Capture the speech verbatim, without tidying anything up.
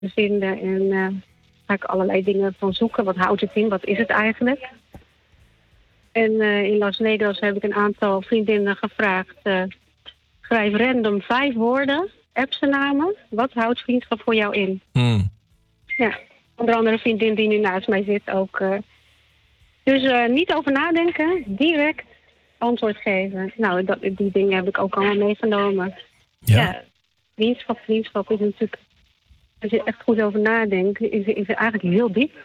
vinden. En uh, ga ik allerlei dingen van zoeken. Wat houdt het in? Wat is het eigenlijk? En uh, in Las Negros heb ik een aantal vriendinnen gevraagd. Uh, schrijf random vijf woorden, app ze namen. Wat houdt vriendschap voor jou in? Mm. Ja, onder andere een vriendin die nu naast mij zit ook. Uh, dus uh, niet over nadenken, direct antwoord geven. Nou, dat, die dingen heb ik ook allemaal meegenomen. Ja. ja vriendschap, vriendschap is natuurlijk... Als je er echt goed over nadenkt, is, is het eigenlijk heel diep.